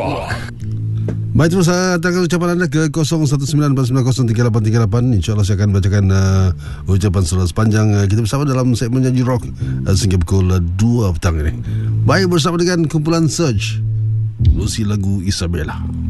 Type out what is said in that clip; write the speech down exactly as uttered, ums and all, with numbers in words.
Rock. Baik, terus saya hantarkan ucapan anda ke kosong satu sembilan empat sembilan kosong tiga lapan tiga lapan. InsyaAllah saya akan bacakan uh, ucapan saudara sepanjang uh, kita bersama dalam segmen Janji Rock uh, sehingga pukul uh, dua petang ini. Baik, bersama dengan kumpulan Surge, Lucy lagu Isabella.